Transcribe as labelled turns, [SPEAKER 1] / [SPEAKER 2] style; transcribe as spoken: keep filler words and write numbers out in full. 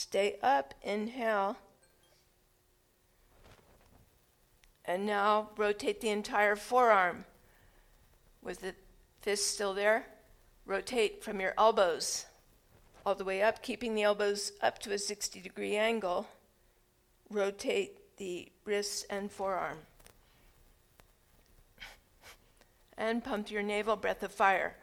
[SPEAKER 1] Stay up, inhale. And now rotate the entire forearm. With the fist still there, rotate from your elbows all the way up, keeping the elbows up to a sixty degree angle. Rotate the wrists and forearm. And pump your navel, breath of fire.